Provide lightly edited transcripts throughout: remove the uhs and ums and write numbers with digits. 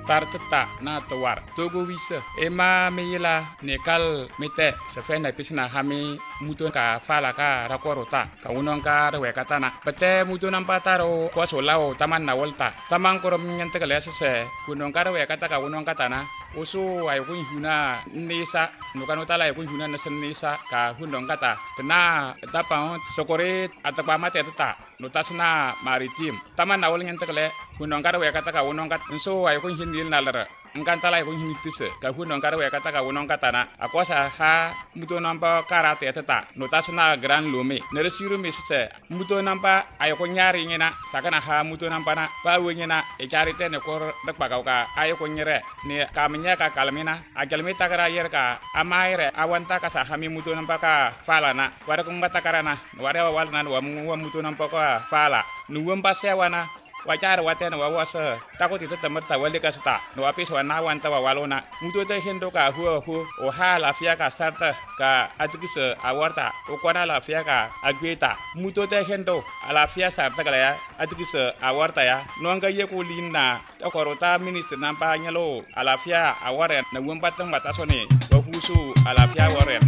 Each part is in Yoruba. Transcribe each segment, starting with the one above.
tartata na tawar togo wisa ema meyila nekal mete sefena pisna hami muton ka fala ka rakorota ka unon ka rewe katana pete muton ampataro kwasolao taman na volta taman korom nyante kale se kunon ka rewe kata ka unon katana usu ay kun huna nisa nukano tala ay kun huna nasen nisa ka hundong kata kena tapang sokore atapa mate tata notasna maritim taman na wol nyante kale kunon ka rewe kata ka unon kat so ay kun hinil nalara ngantala ko hinitise ka hunon karwe kata ka wonon katana akosa ha muto nampa karate tata notasna gran lume neresiru misse muto nampa ayoko nyari ngena sakana ha muto nampa na pawe ngena e charite ne kor dakpa ka ayoko nyere ne kamnya ka kalmina agalmita kara yer ka amaire awanta ka sa hami muto nampa ka falana wara ko ngata karana wara walna wa muto nampa ka fala nuwamba sewana wajar watena wawasa takoti tatamarta wale kasta no apis wana wanta walona muto te hendo ka hu o ha la fia ka sarta ka atikise awarta o kwana la fia ka agweta muto te hendo ala fia sarta kala ya atikise awarta ya no nga ye ko linna takorota minister nampa nyalo ala fia aware na wembatan batasone wa husu ala fia aware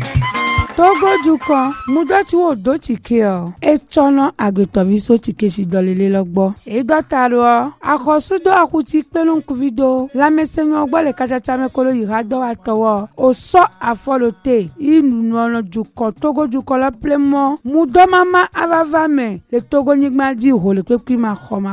Togo duko mudoti wo do tikeo e chono agretoviso tikesi dolele logbo e dotaro akosudo akuti pelun kuvido la mesenyo gbo le kachacha mekolo yirado atowo o so afolote inuno duko Togo duko la plemo mudo mama avavame le Togo nyigmadi ho le pepima khoma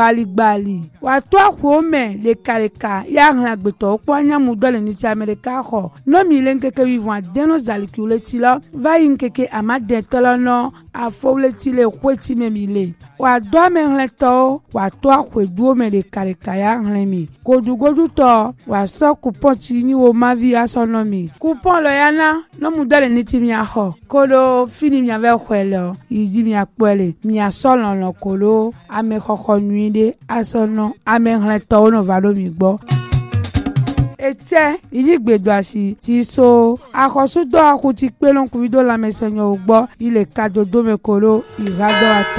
gbali wa to akome le kaleka ya hla gbeto kwanya mudo le ni ti America ho no mi lenkeke vivant deno zalikuleti va yinkeke amade tolono afowleti le kweti memile wa do menleto wa to akweduo me de karikaya nlemi godugodu to wa so coupon chini wo mavi asonomi coupon lo yana no mudale niti mi aho kolo fini mi ave kwelo yidi mi akpele mi asolo no kolo ame khokho nuide asono ame nleto no valo mi gbo ete iligbedo asi ti so akosudo akuti pelon kuvido la mesenyo ugbo ile kadodo mekolo irado